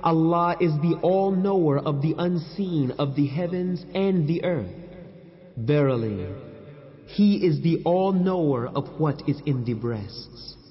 Allah is the all-knower of the unseen of the heavens and the earth. Verily, He is the all-knower of what is in the breasts.